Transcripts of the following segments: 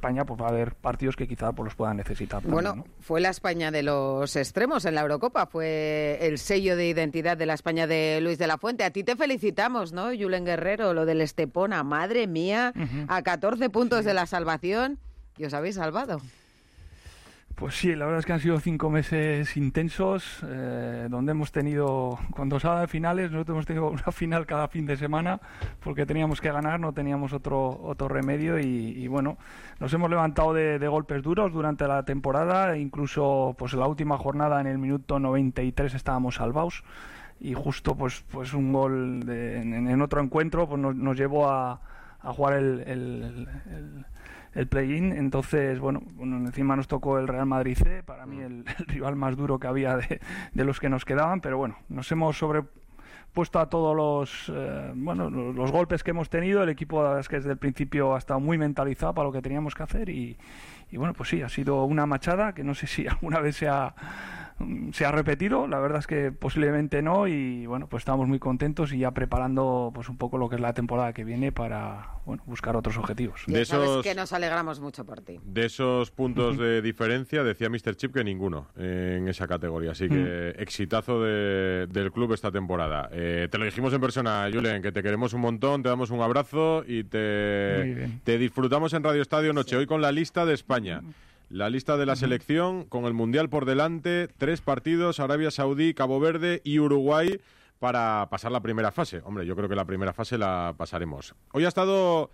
España pues va a haber partidos que quizá pues los puedan necesitar también, bueno, ¿no? Fue la España de los extremos en la Eurocopa, fue el sello de identidad de la España de Luis de la Fuente. A ti te felicitamos, ¿no, Julen Guerrero? Lo del Estepona, madre mía, a 14 puntos de la salvación, y os habéis salvado. Pues sí, la verdad es que han sido 5 meses intensos, donde hemos tenido, cuando se habla de finales, nosotros hemos tenido una final cada fin de semana, porque teníamos que ganar, no teníamos otro remedio, y bueno, nos hemos levantado de golpes duros durante la temporada, incluso pues en la última jornada, en el minuto 93, estábamos salvados, y justo pues un gol en otro encuentro pues nos llevó a jugar el play-in. Entonces, bueno, encima nos tocó el Real Madrid C, para mí el rival más duro que había de los que nos quedaban, pero bueno, nos hemos sobrepuesto a todos los golpes que hemos tenido. El equipo, la verdad es que desde el principio ha estado muy mentalizado para lo que teníamos que hacer, y bueno, pues sí, ha sido una machada que no sé si alguna vez se ha repetido, la verdad es que posiblemente no, y bueno, pues estamos muy contentos y ya preparando pues un poco lo que es la temporada que viene para, bueno, buscar otros objetivos. Ya sabes que nos alegramos mucho por ti. De esos puntos de diferencia, decía Mr. Chip que ninguno en esa categoría, así que exitazo del club esta temporada. Te lo dijimos en persona, Julen, que te queremos un montón, te damos un abrazo y te disfrutamos en Radio Estadio Noche, hoy con la lista de España. La lista de la selección, con el Mundial por delante, 3 partidos, Arabia Saudí, Cabo Verde y Uruguay, para pasar la primera fase. Hombre, yo creo que la primera fase la pasaremos. Hoy ha estado...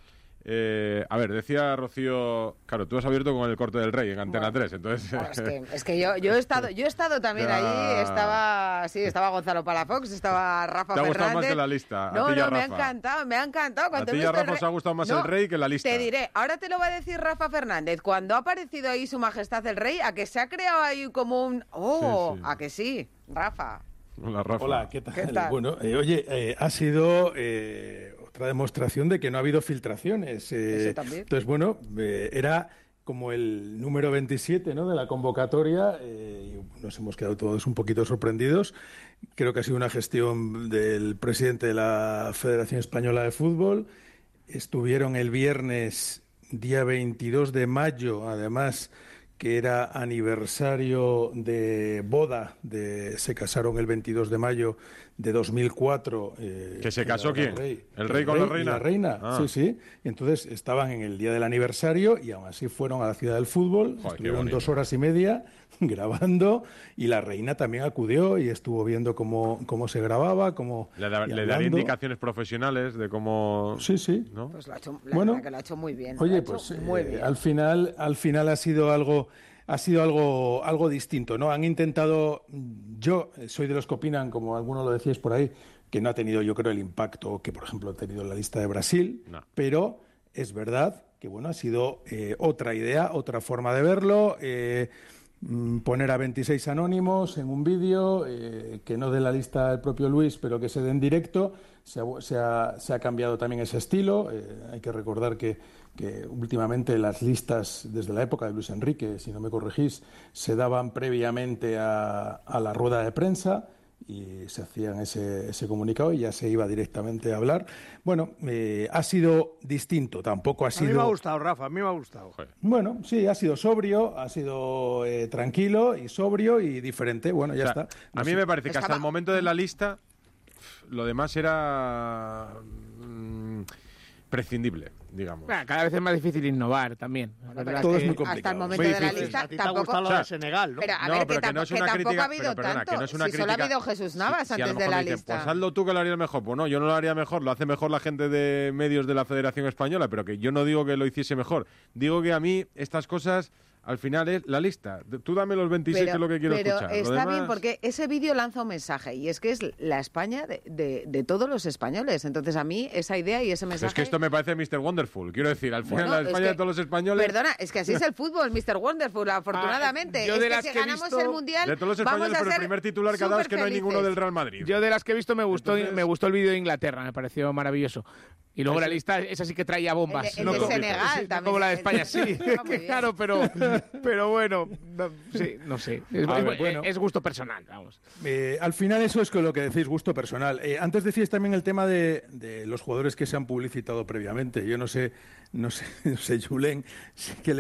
a ver, decía Rocío, claro, tú has abierto con el Corte del Rey en Antena 3, entonces... Es que yo he estado también ahí, estaba Gonzalo Palafox, estaba Rafa Fernández. ¿Te ha gustado más que la lista? No, me ha encantado. A ti y a Rafa os ha gustado más el Rey que la lista. Te diré, ahora te lo va a decir Rafa Fernández, cuando ha aparecido ahí Su Majestad el Rey, a que se ha creado ahí como un... ¡Oh! Sí. A que sí, Rafa. Hola, Rafa. Hola, ¿qué tal? Bueno, ha sido otra demostración de que no ha habido filtraciones. Eso también. Entonces, bueno, era como el número 27, ¿no?, de la convocatoria, y nos hemos quedado todos un poquito sorprendidos. Creo que ha sido una gestión del presidente de la Federación Española de Fútbol. Estuvieron el viernes, día 22 de mayo, además, que era aniversario de boda, se casaron el 22 de mayo de 2004. ¿Que se casó quién? ¿El rey con la reina? Y la reina, sí. Y entonces estaban en el día del aniversario y aún así fueron a la Ciudad del Fútbol, estuvieron 2 horas y media grabando, y la reina también acudió y estuvo viendo cómo se grababa, le daría indicaciones profesionales de cómo... Sí. ¿no? Pues la verdad que lo ha hecho muy bien. Oye, pues muy bien. Al final ha sido algo distinto, ¿no? Han intentado, yo soy de los que opinan, como algunos lo decíais por ahí, que no ha tenido, yo creo, el impacto que, por ejemplo, ha tenido la lista de Brasil, pero es verdad que, bueno, ha sido otra idea, otra forma de verlo, poner a 26 anónimos en un vídeo, que no dé la lista el propio Luis, pero que se dé en directo. Se ha cambiado también ese estilo. Hay que recordar que últimamente las listas, desde la época de Luis Enrique, si no me corregís, se daban previamente a la rueda de prensa y se hacían ese comunicado y ya se iba directamente a hablar. Bueno, ha sido distinto, tampoco ha sido... A mí me ha gustado, Rafa, a mí me ha gustado. Bueno, sí, ha sido sobrio, ha sido tranquilo y sobrio y diferente. Bueno, ya está. A mí me parece que hasta el momento de la lista lo demás era prescindible, digamos. Bueno, cada vez es más difícil innovar también. Todo es muy complicado. Hasta el momento de la lista a ti te ha gustado lo de Senegal, ¿no? Pero a ver, que tampoco ha habido tanto. Si solo ha habido Jesús Navas antes de la lista. Pues hazlo tú, que lo harías mejor. Pues no, yo no lo haría mejor. Lo hace mejor la gente de medios de la Federación Española, pero que yo no digo que lo hiciese mejor. Digo que a mí estas cosas... Al final es la lista. Tú dame los 26, que es lo que quiero escuchar. Pero está bien, porque ese vídeo lanza un mensaje, y es que es la España de todos los españoles. Entonces, a mí, esa idea y ese mensaje... Es que esto me parece Mr. Wonderful. Quiero decir, al final, la España de todos los españoles... Perdona, es que así es el fútbol, Mr. Wonderful, afortunadamente. Yo de las si que he ganamos visto, el Mundial, de todos los españoles, pero el primer titular que ha dado es que no hay ninguno del Real Madrid. Yo de las que he visto me gustó el vídeo de Inglaterra, me pareció maravilloso. Y luego la lista, esa sí que traía bombas. El de Senegal también. Como la de España, sí. Claro, pero bueno, no sé. Es gusto personal, vamos. Al final eso es lo que decís, gusto personal. Antes decíais también el tema de los jugadores que se han publicitado previamente. Yo no sé, Julen, que